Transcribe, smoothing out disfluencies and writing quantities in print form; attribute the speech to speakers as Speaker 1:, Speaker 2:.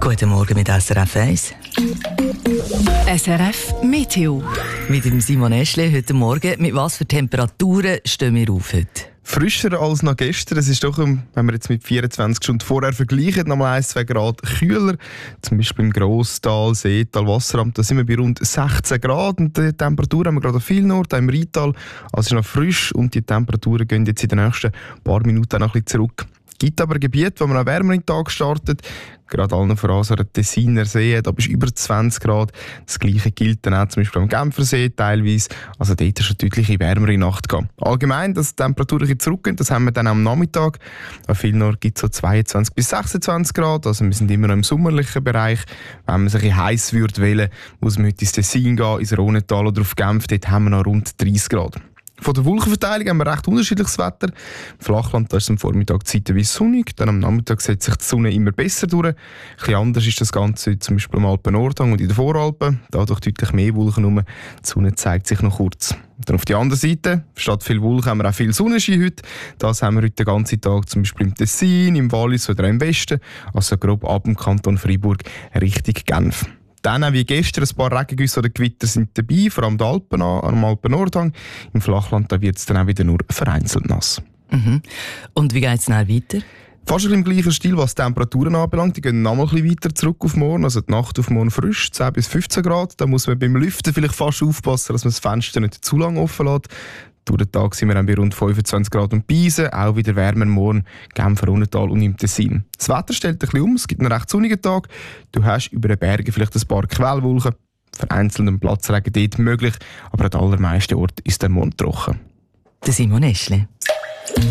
Speaker 1: Guten Morgen mit SRF 1.
Speaker 2: SRF Meteo.
Speaker 1: Mit dem Simon Eschle heute Morgen. Mit was für Temperaturen stehen wir auf heute?
Speaker 3: Frischer als noch gestern. Es ist doch, wenn wir jetzt mit 24 Stunden vorher vergleichen, nochmal 1-2 Grad kühler. Zum Beispiel im Grosstal, Seetal, Wasseramt, da sind wir bei rund 16 Grad. Und die Temperatur haben wir gerade an vielen Orten, im Rheintal. Also ist noch frisch und die Temperaturen gehen jetzt in den nächsten paar Minuten noch ein bisschen zurück. Es gibt aber Gebiete, wo man einen wärmeren Tag startet. Gerade allen voran so der Tessiner See, da bist du über 20 Grad. Das Gleiche gilt dann auch zum Beispiel am Genfersee teilweise. Also dort ist eine deutliche wärmere Nacht gehabt. Allgemein, dass die Temperaturen ein bisschen zurückgehen, das haben wir dann am Nachmittag. An vielen Orten gibt es so 22 bis 26 Grad. Also wir sind immer noch im sommerlichen Bereich. Wenn man sich ein bisschen heiß wählen, muss man heute ins Tessin gehen, ins Rhônetal oder auf Genf. Dort haben wir noch rund 30 Grad. Von der Wolkenverteilung haben wir recht unterschiedliches Wetter. Im Flachland da ist es am Vormittag zeitweise sonnig, dann am Nachmittag setzt sich die Sonne immer besser durch. Ein bisschen anders ist das Ganze zum Beispiel am Alpen-Nordhang und in den Voralpen. Da durch deutlich mehr Wolken herum. Die Sonne zeigt sich noch kurz. Dann auf die andere Seite, statt viel Wolken haben wir auch viel Sonnenschein heute. Das haben wir heute den ganzen Tag zum Beispiel im Tessin, im Wallis oder im Westen. Also grob ab dem Kanton Freiburg Richtung Genf. Dann auch wie gestern ein paar Regengüsse oder Gewitter sind dabei, vor allem am Alpen-Nordhang. Im Flachland wird es dann auch wieder nur vereinzelt nass.
Speaker 1: Mhm. Und wie geht es dann weiter?
Speaker 3: Fast im gleichen Stil, was die Temperaturen anbelangt. Die gehen noch mal ein bisschen weiter zurück auf morgen. Also die Nacht auf morgen frisch, 10 bis 15 Grad. Da muss man beim Lüften vielleicht fast aufpassen, dass man das Fenster nicht zu lange offen lässt. Durch den Tag sind wir dann bei rund 25 Grad und Beisen, auch wieder wärmer morgen, Genfer, Rhônetal und im Tessin. Das Wetter stellt ein bisschen um, es gibt einen recht sonnigen Tag. Du hast über den Bergen vielleicht ein paar Quellwolken, vereinzelten Platzregen dort möglich, aber an den allermeisten Orten ist der Mond trocken.
Speaker 1: Der Simon Eschle.